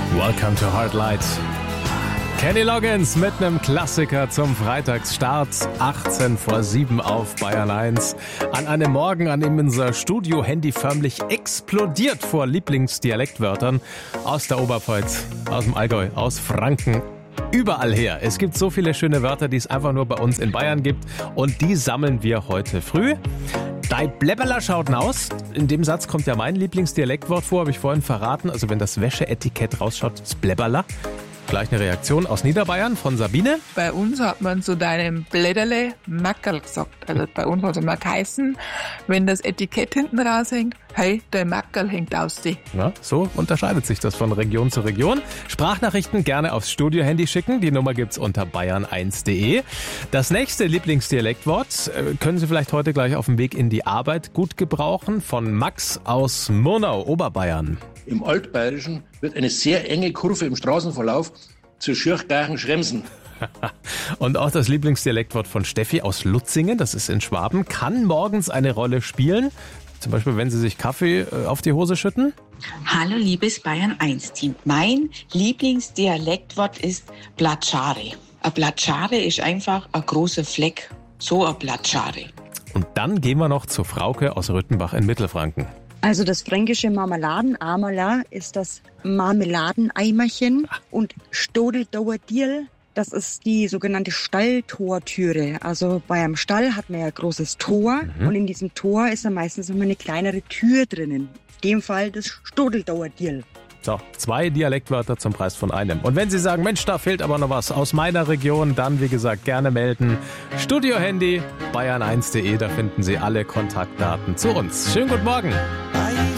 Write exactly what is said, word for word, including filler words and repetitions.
Welcome to Heartlight. Kenny Loggins mit einem Klassiker zum Freitagsstart. achtzehn vor sieben auf Bayern eins. An einem Morgen, an dem unser Studio-Handy förmlich explodiert vor Lieblingsdialektwörtern aus der Oberpfalz, aus dem Allgäu, aus Franken. Überall her. Es gibt so viele schöne Wörter, die es einfach nur bei uns in Bayern gibt. Und die sammeln wir heute früh. Dei Blebberler schaut'n aus. In dem Satz kommt ja mein Lieblingsdialektwort vor, habe ich vorhin verraten. Also wenn das Wäscheetikett rausschaut, ist Blebberler. Gleich eine Reaktion aus Niederbayern von Sabine. Bei uns hat man zu deinem Blätterle Mackerl gesagt. Also bei uns hat es immer geheißen, wenn das Etikett hinten raushängt, hey, dein Mackerl hängt aus dir. Ja, so unterscheidet sich das von Region zu Region. Sprachnachrichten gerne aufs Studio-Handy schicken. Die Nummer gibt's unter bayern eins punkt de. Das nächste Lieblingsdialektwort können Sie vielleicht heute gleich auf dem Weg in die Arbeit gut gebrauchen. Von Max aus Murnau, Oberbayern. Im Altbayerischen wird eine sehr enge Kurve im Straßenverlauf zur Schürchgarchen-Schremsen. Und auch das Lieblingsdialektwort von Steffi aus Lutzingen, das ist in Schwaben, kann morgens eine Rolle spielen. Zum Beispiel, wenn Sie sich Kaffee auf die Hose schütten. Hallo, liebes Bayern eins Team. Mein Lieblingsdialektwort ist Blatschare. Ein Blatschare ist einfach ein großer Fleck. So ein Blatschare. Und dann gehen wir noch zu Frauke aus Rüttenbach in Mittelfranken. Also das fränkische Marmeladenamala ist das Marmeladeneimerchen und Stodeldauerdierl, das ist die sogenannte Stalltortüre. Also bei einem Stall hat man ja ein großes Tor mhm. und in diesem Tor ist dann meistens immer eine kleinere Tür drinnen. In dem Fall das Stodeldauerdierl. So, zwei Dialektwörter zum Preis von einem. Und wenn Sie sagen, Mensch, da fehlt aber noch was aus meiner Region, dann wie gesagt gerne melden. Studio-Handy, bayern eins punkt de, da finden Sie alle Kontaktdaten zu uns. Schönen guten Morgen.